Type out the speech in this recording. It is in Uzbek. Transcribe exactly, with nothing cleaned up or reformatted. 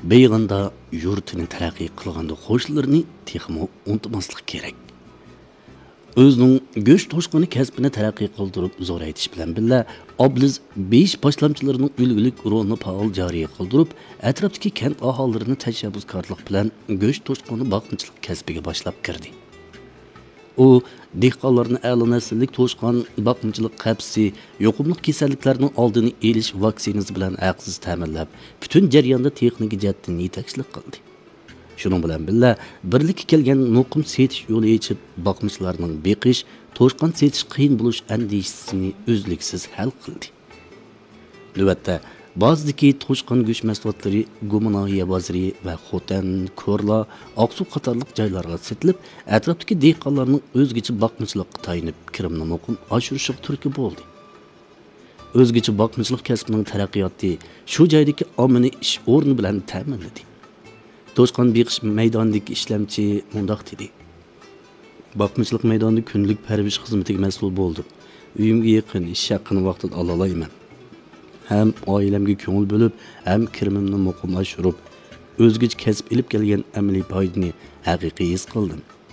beyg'anda yurtini taraqqiy qilganda qo'shnilarni texmo unutmaslik kerak. O'zining go'sht to'shqini kasbini taraqqiy qildirib zo'raytish bilan birga Obliz besh boshlamchilarning ulgulik rolini faol joriy qildirib, atrofdagi kent aholilarini tashabbuskorlik bilan go'sht to'shqini boqimchilik kasbiga boshlab kirdi. U dehqonlarni a'lo nasllik to'shqon boqimchilik qabsi, yuqumli kasalliklarning oldini olish vaksinasi bilan haqsiz ta'minlab, butun jarayonda texnik jihatdan yetakchilik qildi. Şunun bilan birga birlikka kelgan muqim setish yo'li yechib, boqimchilarning beqish, to'shqon setish qiyin bo'lish andishisini uzluksiz hal qildi. Navbatda ba'zidagi to'shqon go'sht mahsulotlari Gumanohiya bozori va Xotan, Ko'rla, Oqsuv qatorliq joylarga sotilib, atrofdagi dehqonlarning o'zgacha boqimchilikqa tayinib, kirimni muqim oshirishi turtki bo'ldi. O'zgacha boqimchilik kasbining taraqqiyoti shu joydagi ommaviy ish o'rni bilan ta'minladi. To'shqon beqish maydonidagi ishlamchi mundoq dedi. Boqimchilik maydonida kunlik parvish xizmatiga mas'ul bo'ldim. Uyimga yaqin ish haqini vaqtida ola olmayman. Ham oilamga ko'ngil bo'lib, ham kirimimni muqim oshirib, o'zgacha kasb ilib kelgan amaliy foydani haqiqiy his qildim.